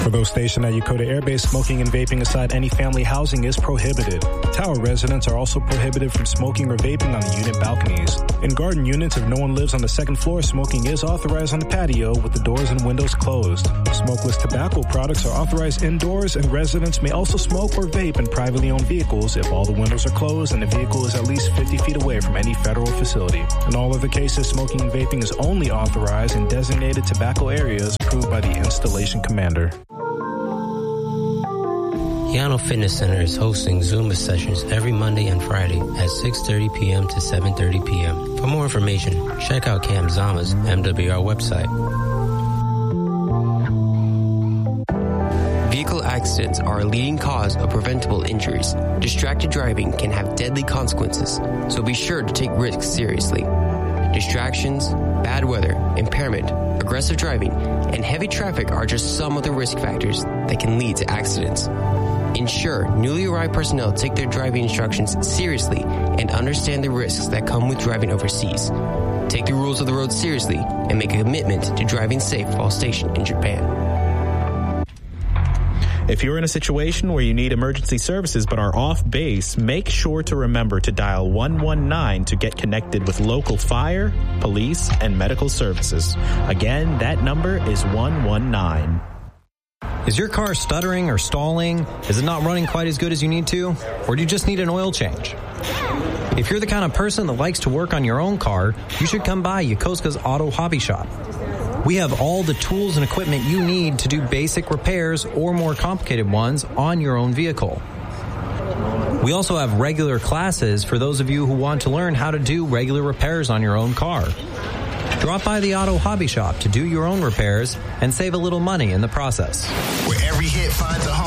For those stationed at Yokota Air Base, smoking and vaping inside any family housing is prohibited. Tower residents are also prohibited from smoking or vaping on the unit balconies. In garden units, if no one lives on the second floor, smoking is authorized on the patio with the doors and windows closed. Smokeless tobacco products are authorized indoors, and residents may also smoke or vape in privately owned vehicles if all the windows are closed and the vehicle is at least 50 feet away from any federal facility. In all other cases, smoking and vaping is only authorized in designated tobacco areas approved by the installation commander. Yano Fitness Center is hosting Zumba sessions every Monday and Friday at 6:30 p.m. to 7:30 p.m. For more information, check out Camp Zama's MWR website. Vehicle accidents are a leading cause of preventable injuries. Distracted driving can have deadly consequences, so be sure to take risks seriously. Distractions, bad weather, impairment, aggressive driving, and heavy traffic are just some of the risk factors that can lead to accidents. Ensure newly arrived personnel take their driving instructions seriously and understand the risks that come with driving overseas. Take the rules of the road seriously and make a commitment to driving safe while stationed in Japan. If you're in a situation where you need emergency services but are off base, make sure to remember to dial 119 to get connected with local fire, police, and medical services. Again, that number is 119. Is your car stuttering or stalling? Is it not running quite as good as you need to? Or do you just need an oil change? If you're the kind of person that likes to work on your own car, you should come by Yokosuka's Auto Hobby Shop. We have all the tools and equipment you need to do basic repairs or more complicated ones on your own vehicle. We also have regular classes for those of you who want to learn how to do regular repairs on your own car. Drop by the Auto Hobby Shop to do your own repairs and save a little money in the process. Where every hit finds a home.